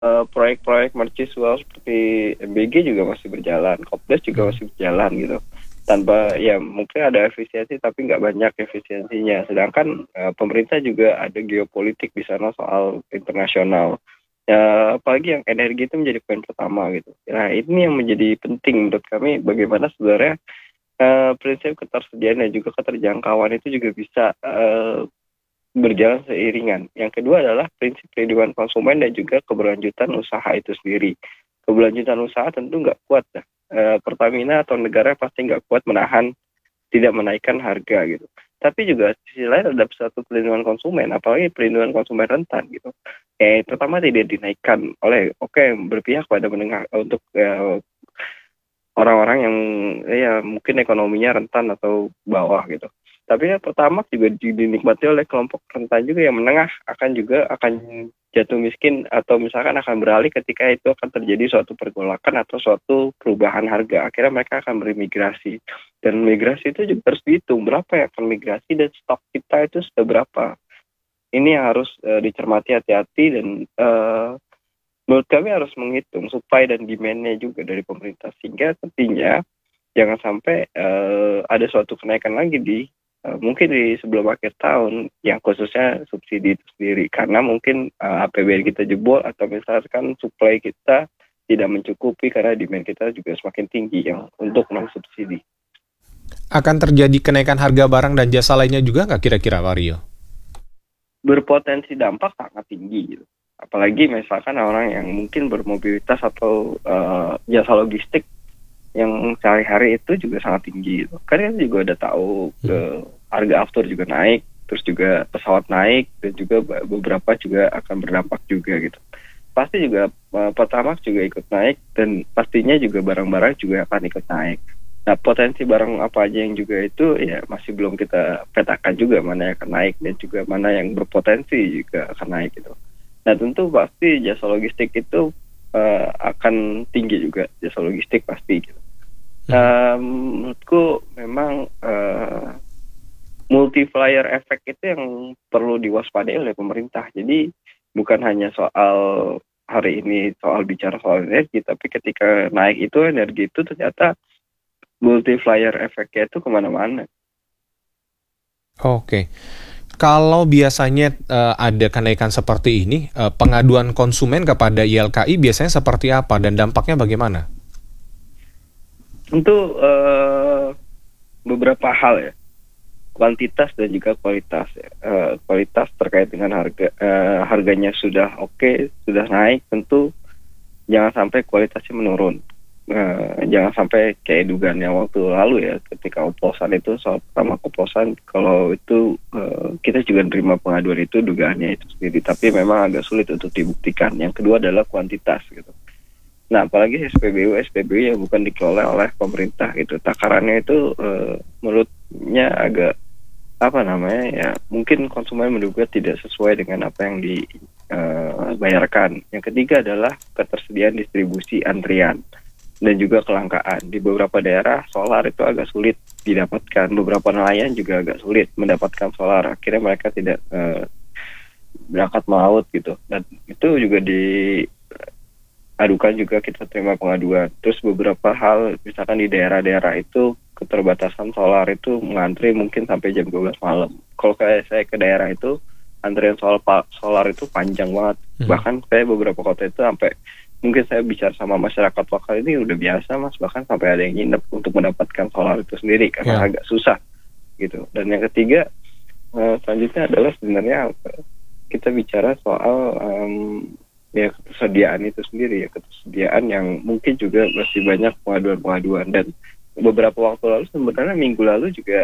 proyek-proyek mercusual seperti MBG juga masih berjalan, Kopdar juga masih berjalan gitu. Tanpa ya mungkin ada efisiensi tapi nggak banyak efisiensinya. Sedangkan pemerintah juga ada geopolitik di sana soal internasional. Ya, apalagi yang energi itu menjadi poin pertama gitu. Nah ini yang menjadi penting menurut kami bagaimana sebenarnya prinsip ketersediaan dan juga keterjangkauan itu juga bisa berjalan seiringan. Yang kedua adalah prinsip perlindungan konsumen dan juga keberlanjutan usaha itu sendiri. Keberlanjutan usaha tentu nggak kuat ya. Pertamina atau negara pasti nggak kuat menahan tidak menaikkan harga gitu. Tapi juga di sisi lain ada satu perlindungan konsumen, apalagi perlindungan konsumen rentan gitu. Pertama tidak dinaikkan oleh berpihak pada menengah untuk orang-orang yang ya mungkin ekonominya rentan atau bawah gitu. Tapi ya pertama juga dinikmati oleh kelompok rentan juga yang menengah akan jatuh miskin atau misalkan akan beralih ketika itu akan terjadi suatu pergolakan atau suatu perubahan harga. Akhirnya mereka akan bermigrasi. Dan migrasi itu juga harus dihitung berapa yang akan migrasi dan stok kita itu sudah berapa. Ini yang harus dicermati hati-hati dan menurut kami harus menghitung supply dan demand-nya juga dari pemerintah. Sehingga nantinya jangan sampai ada suatu kenaikan lagi mungkin di sebelum akhir tahun yang khususnya subsidi itu sendiri. Karena mungkin APBN kita jebol atau misalkan supply kita tidak mencukupi karena demand kita juga semakin tinggi yang untuk non-subsidi. Akan terjadi kenaikan harga barang dan jasa lainnya juga nggak kira-kira, Pak Rio? Berpotensi dampak sangat tinggi gitu. Apalagi misalkan orang yang mungkin bermobilitas atau jasa logistik yang sehari-hari itu juga sangat tinggi gitu. Karena kita juga udah tahu harga aftur juga naik, terus juga pesawat naik dan juga beberapa juga akan berdampak juga gitu. Pasti juga Pertamax juga ikut naik dan pastinya juga barang-barang juga akan ikut naik. Nah potensi barang apa aja yang juga itu ya masih belum kita petakan juga mana yang akan naik dan juga mana yang berpotensi juga akan naik gitu. Nah tentu pasti jasa logistik itu akan tinggi juga, jasa logistik pasti gitu. Menurutku memang multiplier efek itu yang perlu diwaspadai oleh pemerintah. Jadi bukan hanya soal hari ini soal bicara soal energi, tapi ketika naik itu energi itu ternyata multiplier efeknya itu kemana-mana. Oke. Kalau biasanya ada kenaikan seperti ini, pengaduan konsumen kepada YLKI biasanya seperti apa dan dampaknya bagaimana? Tentu beberapa hal ya, kuantitas dan juga kualitas ya. Kualitas terkait dengan harganya sudah oke, sudah naik, tentu jangan sampai kualitasnya menurun. Jangan sampai kayak dugaan yang waktu lalu ya, ketika oplosan itu soal pertama oplosan, kalau itu kita juga nerima pengaduan itu dugaannya itu sendiri, tapi memang agak sulit untuk dibuktikan. Yang kedua adalah kuantitas gitu. Nah apalagi SPBU yang bukan dikelola oleh pemerintah gitu, takarannya itu menurutnya agak ya mungkin konsumen menduga tidak sesuai dengan apa yang dibayarkan. Yang ketiga adalah ketersediaan distribusi antrian dan juga kelangkaan. Di beberapa daerah solar itu agak sulit didapatkan, beberapa nelayan juga agak sulit mendapatkan solar. Akhirnya mereka tidak berangkat melaut gitu. Dan itu juga diadukan juga, kita terima pengaduan. Terus beberapa hal, misalkan di daerah-daerah itu keterbatasan solar itu mengantri mungkin sampai jam 12 malam. Kalau kayak saya ke daerah itu, antrian solar itu panjang banget. Bahkan saya beberapa kota itu sampai mungkin saya bicara sama masyarakat lokal ini udah biasa mas, bahkan sampai ada yang nginep untuk mendapatkan solar itu sendiri karena agak susah gitu. Dan yang ketiga selanjutnya adalah sebenarnya kita bicara soal ketersediaan itu sendiri ya, ketersediaan yang mungkin juga masih banyak pengaduan-pengaduan. Dan beberapa waktu lalu, sebenarnya minggu lalu juga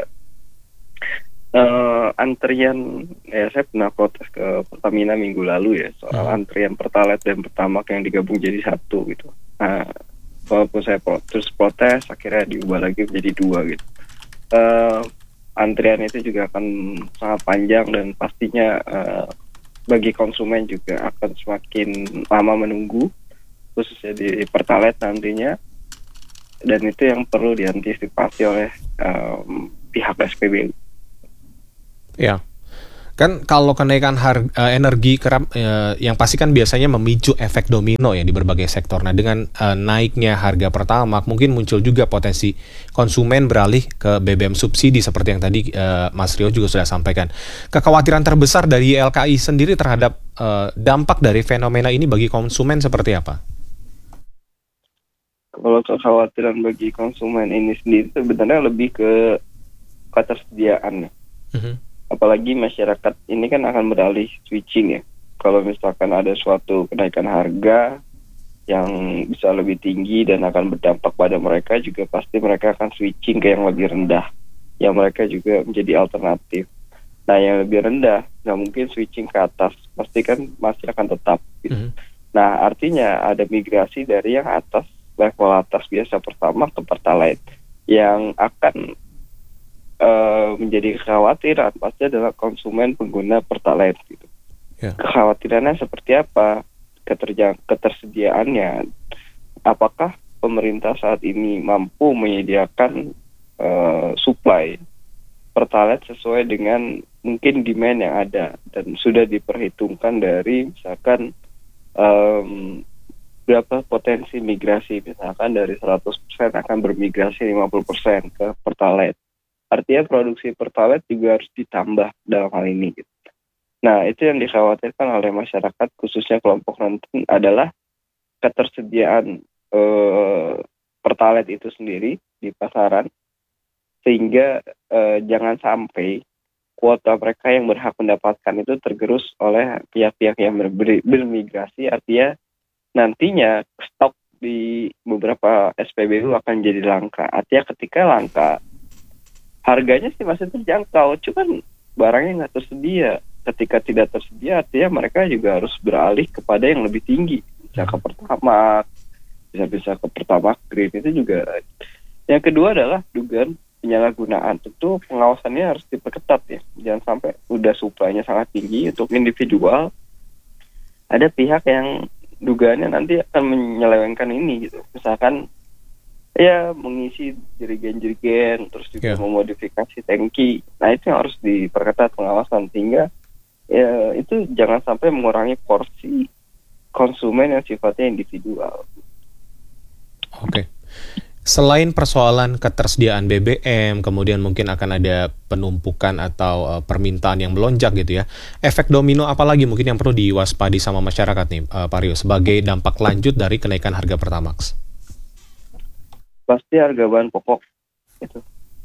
antrian saya pernah protes ke Pertamina minggu lalu ya soal antrian Pertalite dan Pertamax yang digabung jadi satu gitu. Nah walaupun saya protes akhirnya diubah lagi menjadi dua gitu. Antrian itu juga akan sangat panjang dan pastinya bagi konsumen juga akan semakin lama menunggu, khususnya di Pertalite nantinya, dan itu yang perlu diantisipasi oleh pihak SPBU. Ya, Kan kalau kenaikan harga energi kerap yang pasti kan biasanya memicu efek domino ya di berbagai sektor. Nah, dengan naiknya harga Pertamax mungkin muncul juga potensi konsumen beralih ke BBM subsidi seperti yang tadi Mas Rio juga sudah sampaikan. Kekhawatiran terbesar dari YLKI sendiri terhadap dampak dari fenomena ini bagi konsumen seperti apa? Kalau kekhawatiran bagi konsumen ini sendiri sebenarnya lebih ke ketersediaan ya. Mhm. Apalagi masyarakat ini kan akan beralih switching ya. Kalau misalkan ada suatu kenaikan harga yang bisa lebih tinggi dan akan berdampak pada mereka, juga pasti mereka akan switching ke yang lebih rendah, yang mereka juga menjadi alternatif. Nah, yang lebih rendah nggak mungkin switching ke atas, pasti kan masih akan tetap gitu. Mhm. Nah, artinya ada migrasi dari yang atas, level atas biasa pertama ke Pertalite. Yang akan menjadi kekhawatiran pasti adalah konsumen pengguna Pertalite gitu. Ya. Kekhawatirannya seperti apa? Ketersediaannya, apakah pemerintah saat ini mampu menyediakan supply Pertalite sesuai dengan mungkin demand yang ada, dan sudah diperhitungkan dari misalkan berapa potensi migrasi, misalkan dari 100% akan bermigrasi 50% ke Pertalite. Artinya produksi Pertalite juga harus ditambah dalam hal ini gitu. Nah, itu yang dikhawatirkan oleh masyarakat, khususnya kelompok rentan, adalah ketersediaan Pertalite itu sendiri di pasaran, sehingga jangan sampai kuota mereka yang berhak mendapatkan itu tergerus oleh pihak-pihak yang bermigrasi. Artinya nantinya stok di beberapa SPBU akan jadi langka. Artinya ketika langka, harganya sih masih terjangkau, cuman barangnya nggak tersedia. Ketika tidak tersedia, artinya mereka juga harus beralih kepada yang lebih tinggi, bisa ke Pertamax, bisa ke Pertamax Green. Itu juga. Yang kedua adalah dugaan penyalahgunaan. Tentu pengawasannya harus diperketat ya, jangan sampai udah supply-nya sangat tinggi untuk individual, ada pihak yang dugaannya nanti akan menyelewengkan ini gitu. Misalkan ya mengisi jerigen-jerigen, terus juga memodifikasi tangki. Nah, itu yang harus diperketat pengawasan, sehingga ya itu jangan sampai mengurangi porsi konsumen yang sifatnya individual. Oke. Selain persoalan ketersediaan BBM, kemudian mungkin akan ada penumpukan atau permintaan yang melonjak gitu ya. Efek domino apa lagi mungkin yang perlu diwaspadi sama masyarakat nih, Pak Rio, sebagai dampak lanjut dari kenaikan harga Pertamax? Pasti harga bahan pokok itu,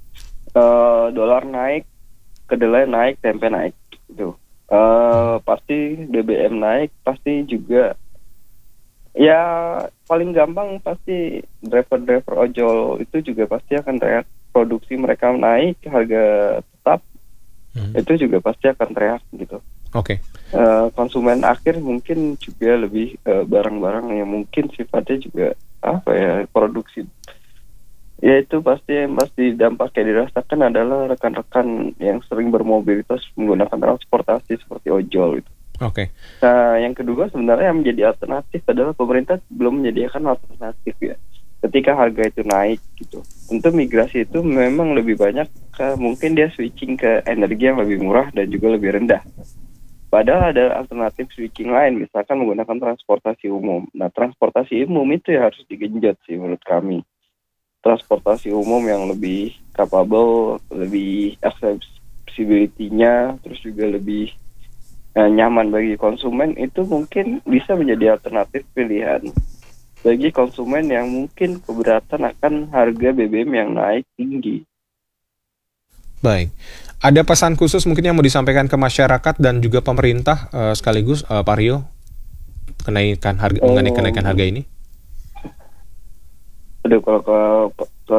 dolar naik, kedelai naik, tempe naik gitu. Pasti BBM naik, pasti juga ya paling gampang pasti driver ojol itu juga pasti akan teriak, produksi mereka naik, harga tetap itu juga pasti akan teriak gitu. Oke. Konsumen akhir mungkin juga lebih barang-barang yang mungkin sifatnya juga produksi. Ya itu pasti dampak yang dirasakan adalah rekan-rekan yang sering bermobilitas menggunakan transportasi seperti ojol itu. Oke. Nah, yang kedua sebenarnya yang menjadi alternatif adalah pemerintah belum menyediakan alternatif ya. Ketika harga itu naik gitu, tentu migrasi itu memang lebih banyak mungkin dia switching ke energi yang lebih murah dan juga lebih rendah. Padahal ada alternatif switching lain, misalkan menggunakan transportasi umum. Nah, transportasi umum itu ya harus digenjot sih menurut kami. Transportasi umum yang lebih capable, lebih accessibility-nya, terus juga lebih nyaman bagi konsumen, itu mungkin bisa menjadi alternatif pilihan bagi konsumen yang mungkin keberatan akan harga BBM yang naik tinggi. Baik. Ada pesan khusus mungkin yang mau disampaikan ke masyarakat dan juga pemerintah sekaligus, Pak Rio, mengenai kenaikan harga ini? Aduh, kalau ke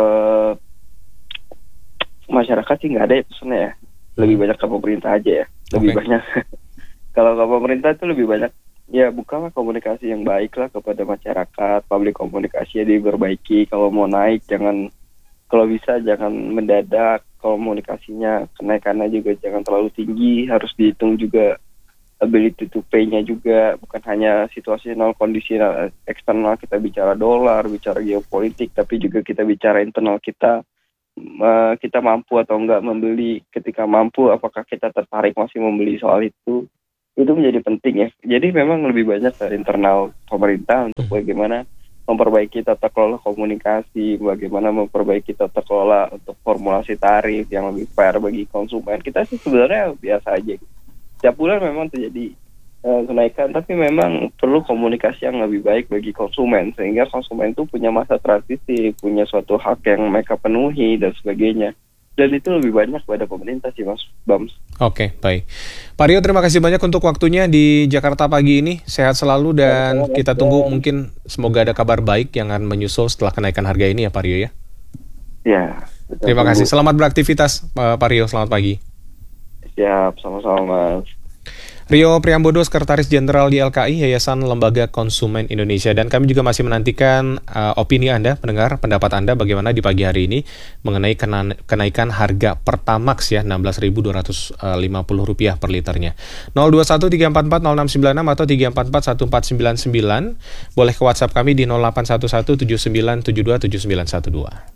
masyarakat sih nggak ada ya pesannya ya. Lebih banyak ke pemerintah aja ya. Lebih banyak. Kalau ke pemerintah itu lebih banyak ya, bukalah komunikasi yang baik lah kepada masyarakat. Public komunikasinya diperbaiki. Kalau mau naik kalau bisa jangan mendadak. Komunikasinya kenaikannya juga jangan terlalu tinggi. Harus dihitung juga ability to pay-nya juga, bukan hanya situasional, kondisional, eksternal kita bicara dolar, bicara geopolitik, tapi juga kita bicara internal kita, kita mampu atau enggak membeli. Ketika mampu, apakah kita tertarik masih membeli soal itu menjadi penting ya. Jadi memang lebih banyak dari internal pemerintah untuk bagaimana memperbaiki tata kelola komunikasi, bagaimana memperbaiki tata kelola untuk formulasi tarif yang lebih fair bagi konsumen. Kita sih sebenarnya biasa aja. Setiap bulan memang terjadi kenaikan, tapi memang perlu komunikasi yang lebih baik bagi konsumen, sehingga konsumen itu punya masa transisi, punya suatu hak yang mereka penuhi dan sebagainya. Dan itu lebih banyak pada pemerintah sih, Mas Bams. Oke, baik. Pak Rio, terima kasih banyak untuk waktunya di Jakarta pagi ini. Sehat selalu dan kita tunggu mungkin semoga ada kabar baik yang akan menyusul setelah kenaikan harga ini ya Pak Rio ya. Ya. Terima kasih. Selamat beraktivitas Pak Rio. Selamat pagi. Siap, sama-sama Mas. Rio Priambodo, Sekretaris Jenderal YLKI, Yayasan Lembaga Konsumen Indonesia. Dan kami juga masih menantikan opini Anda, pendengar, pendapat Anda bagaimana di pagi hari ini mengenai kenaikan harga Pertamax ya, Rp16.250 per liternya. 0213440696 atau 3441499. Boleh ke WhatsApp kami di 081179727912.